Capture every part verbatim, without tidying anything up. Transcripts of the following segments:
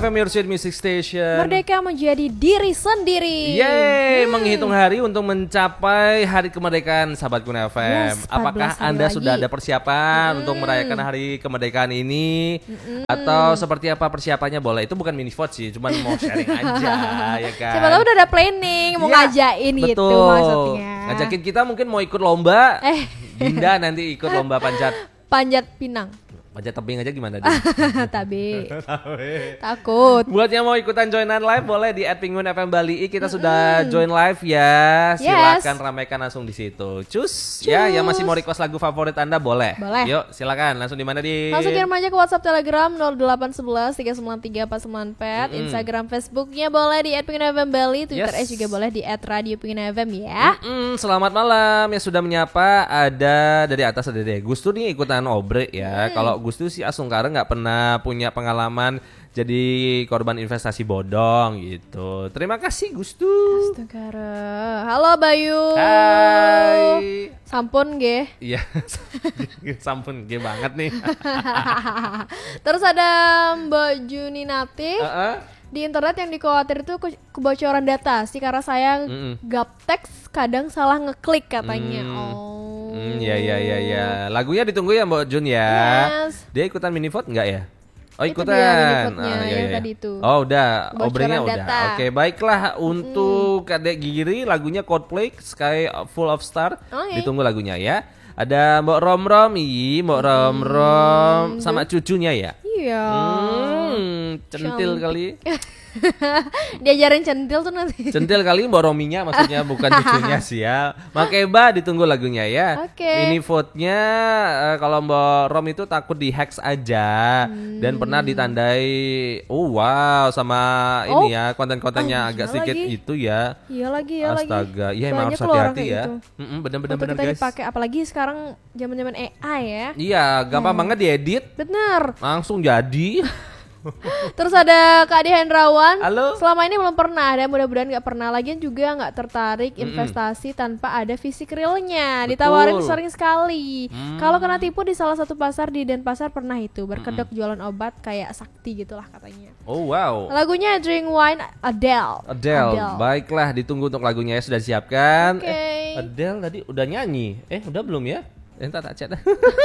F M, your sweet music station. Merdeka menjadi diri sendiri. Yeay, hmm. menghitung hari untuk mencapai hari kemerdekaan sahabat Kuna F M. Yes, Apakah Anda lagi. sudah ada persiapan hmm. untuk merayakan hari kemerdekaan ini? Hmm. Atau seperti apa persiapannya? Boleh, itu bukan mini vote sih, cuman mau sharing aja ya kan. Siapa tahu udah ada planning, mau ya, ngajain betul. gitu maksudnya. Ngajakin kita mungkin mau ikut lomba. Eh. Dinda nanti ikut lomba panjat. Panjat pinang. Panjat tebing aja gimana dia? Tabe. Takut. Buat yang mau ikutan joinan live boleh di at penguin F M Bali. Kita mm-hmm. sudah join live ya. Silakan yes. ramaikan langsung di situ. Cus. Cus. Ya, yang masih mau request lagu favorit Anda boleh. Boleh. Yuk, silakan. Langsung di mana di? Langsung kirim aja ke WhatsApp Telegram nol delapan satu satu tiga sembilan tiga empat sembilan empat. Mm-hmm. Instagram Facebooknya boleh di at penguin F M Bali. Twitter yes. juga boleh di at radio penguin F M ya. Mm-hmm. Selamat malam. Yang sudah menyapa ada dari atas ada deh. Gustu nih ikutan obrek ya. Mm. Kalau Gustu si Asungkara nggak pernah punya pengalaman jadi korban investasi bodong gitu. Terima kasih Gustu. Asungkara. Halo Bayu. Hai. Sampun ge. Iya. Sampun ge banget nih. Terus ada Mbak Juninati. Uh-uh. Di internet yang dikhawatir itu ke- kebocoran data sih karena saya Mm-mm. gaptek kadang salah ngeklik katanya. Mm. Oh. Hmm, ya ya ya ya. Lagunya ditunggu ya Mbak Jun ya. Yes. Dia ikutan mini vote enggak ya? Oh itu ikutan. Ah, ya, yang ya. tadi itu. Oh udah, obrengnya udah. Oke, baiklah untuk hmm. Kadek Giri lagunya Coldplay Sky Full of Star. Okay. Ditunggu lagunya ya. Ada Mbak Rom Rom, iya Mbak Rom Rom hmm. sama cucunya ya. Iya. Hmm, centil kali. Diajarin centil tuh nanti. Centil kali Mbak Rominya maksudnya bukan cucunya sih ya. Makeba ditunggu lagunya ya. Oke. Okay. Ini vote-nya uh, kalau Mbak Rom itu takut di hacks aja hmm. dan pernah ditandai oh wow sama oh. ini ya konten-kontennya oh, agak sedikit lagi. itu ya. Iya lagi ya lagi. Astaga, iya emang harus hati-hati ya. Heeh, benar-benar benar guys. Dipakai apalagi sekarang zaman-zaman A I ya. Iya, gampang hmm. banget diedit. Bener. Langsung jadi. Terus ada Kak Adi Hendrawan. Halo. Selama ini belum pernah dan mudah-mudahan gak pernah lagi juga gak tertarik Mm-mm. investasi tanpa ada fisik realnya. Ditawarin sering sekali. Mm. Kalau kena tipu di salah satu pasar di Denpasar pernah itu berkedok Mm-mm. jualan obat kayak sakti gitulah katanya. Oh wow. Lagunya Drink Wine Adele. Adele. Adele. Baiklah ditunggu untuk lagunya ya sudah siapkan. Oke. Okay. Eh, Adele tadi udah nyanyi. Eh udah belum ya? Entar tak chat.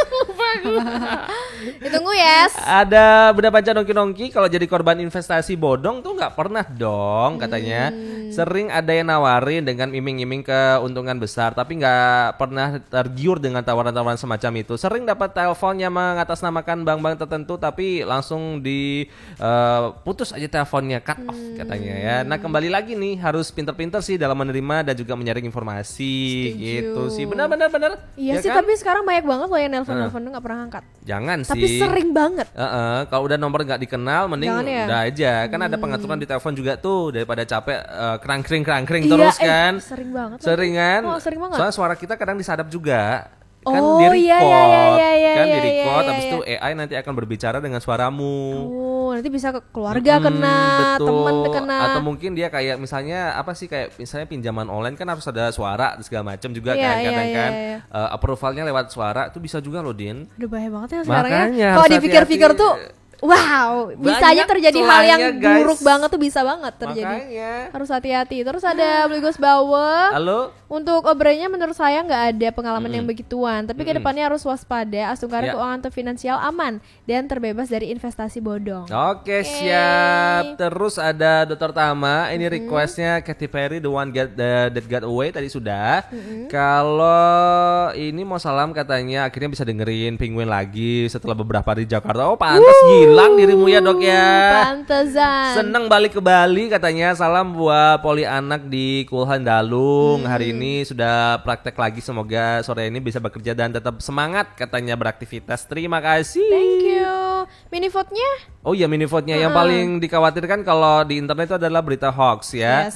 Ditunggu yes. Ada Bunda Panca Nongki-Nongki kalau jadi korban investasi bodong tuh nggak pernah dong katanya. Hmm. Sering ada yang nawarin dengan iming-iming keuntungan besar tapi nggak pernah tergiur dengan tawaran-tawaran semacam itu. Sering dapat teleponnya mengatasnamakan bank-bank tertentu tapi langsung di uh, putus aja teleponnya, cut off hmm. katanya ya. Nah kembali lagi nih harus pinter-pinter sih dalam menerima dan juga menyaring informasi. Setuju. Gitu sih. Benar-benar benar. Iya ya sih kan? Tapi sekarang banyak banget loh yang nelfon-nelfon tuh nggak pernah angkat. Jangan tapi sih. Tapi sering banget. Uh-uh, kalau udah nomor nggak dikenal, mending ya? udah aja. Kan hmm. ada pengaturan di telepon juga tuh daripada capek uh, kerangkring kerangkring iya, terus eh, kan. Sering banget. Sering kan? Oh, sering banget. Soalnya suara kita kadang disadap juga. Kan oh, di record, iya, iya, iya, iya, kan iya, di record, iya, iya, habis iya. itu A I nanti akan berbicara dengan suaramu. Oh, nanti bisa ke keluarga hmm, kena, betul. teman kena. Atau mungkin dia kayak misalnya apa sih kayak misalnya pinjaman online kan harus ada suara segala macam juga iya, kan iya, kadang iya, kan iya. Uh, approvalnya lewat suara itu bisa juga loh Din. Aduh bahaya banget ya sekarang Makanya, ya. Kalau dipikir-pikir tuh wow, bisa aja terjadi hal yang guys. buruk banget tuh bisa banget terjadi. Makanya. Harus hati-hati. Terus ada Bligos Bawa. Halo. Untuk obrenya menurut saya nggak ada pengalaman mm-hmm. yang begituan. Tapi mm-hmm. kedepannya harus waspada. Asungkara yeah. keuangan atau finansial aman dan terbebas dari investasi bodong. Oke okay, siap. Terus ada Dokter Tama. Ini mm-hmm. requestnya Katy Perry, The One Get the, That Got Away tadi sudah. Mm-hmm. Kalau ini mau salam katanya akhirnya bisa dengerin Penguin lagi setelah beberapa hari di Jakarta. Oh pantas gila. Hilang dirimu ya dok ya. Pantesan. Seneng balik ke Bali katanya. Salam buat Poli anak di Kulhan Dalung. Hmm. Hari ini sudah praktek lagi. Semoga sore ini bisa bekerja dan tetap semangat katanya beraktivitas. Terima kasih. Thank you. Mini vote-nya? Oh iya mini vote-nya. Uh-huh. Yang paling dikhawatirkan kalau di internet itu adalah berita hoax ya. Yes.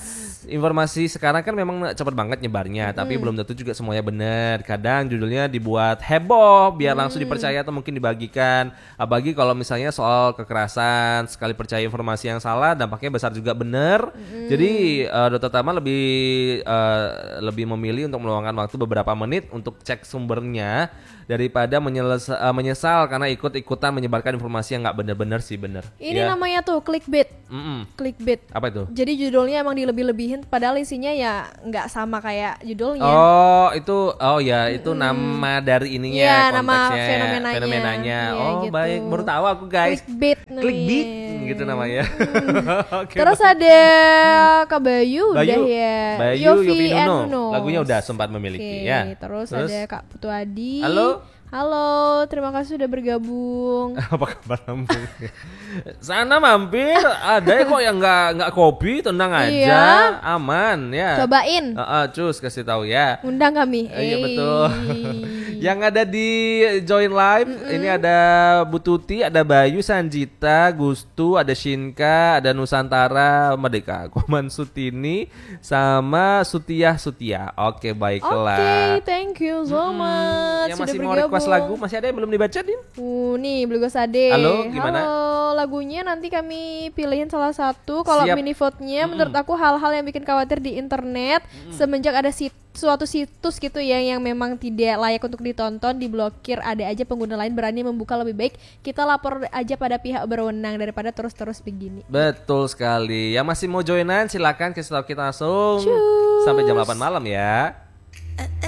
informasi sekarang kan memang cepet banget nyebarnya, hmm. tapi belum tentu juga semuanya benar. Kadang judulnya dibuat heboh biar hmm. langsung dipercaya atau mungkin dibagikan. Apalagi kalau misalnya soal kekerasan, sekali percaya informasi yang salah, dampaknya besar juga benar. Hmm. Jadi uh, Dokter Tama lebih uh, lebih memilih untuk meluangkan waktu beberapa menit untuk cek sumbernya daripada menyelesa, uh, menyesal karena ikut-ikutan menyebarkan informasi yang nggak benar-benar sih benar. Ini ya. namanya tuh clickbait. Mm-mm. Clickbait. Apa itu? Jadi judulnya emang dilebih-lebihin, padahal isinya ya nggak sama kayak judulnya. Oh itu, oh ya itu mm. nama dari ininya, ya, konteksnya, nama fenomenanya. fenomenanya. Ya, oh gitu. Baik, baru tahu aku guys. Clickbait. Clickbait, gitu namanya. Hmm. Okay, terus ada Kak Bayu, Bayu, udah ya. Bayu Yofi Yofi Nuno. Nuno. Lagunya udah sempat memiliki okay, ya. Terus, terus ada Kak Putu Adi. Halo. Halo, terima kasih sudah bergabung. Apa kabar lambung? Sana mampir, ada ya kok yang nggak nggak kopi, tenang aja, iya. Aman ya. Cobain. Uh, uh, cus kasih tahu ya. Undang kami. Uh, iya betul. Yang ada di join live mm-mm. ini ada Bu Tuti, ada Bayu, Sanjita, Gustu, ada Shinka, ada Nusantara, Merdeka, Koman Sutini, sama Sutiah Sutia. Oke baiklah. Oke, okay, thank you so hmm, much. Yang masih sudah mau request lagu, masih ada yang belum dibaca, Din? Uh, nih Blegos Ade. Halo, gimana? Halo, lagunya nanti kami pilihin salah satu. Kalau mini vote-nya, mm-mm. menurut aku hal-hal yang bikin khawatir di internet mm-mm. semenjak ada sit suatu situs gitu ya yang memang tidak layak untuk ditonton, diblokir, ada aja pengguna lain berani membuka, lebih baik kita lapor aja pada pihak berwenang daripada terus-terus begini. Betul sekali. Yang masih mau joinan silakan kasih tahu kita langsung. Cus. Sampai jam delapan malam ya.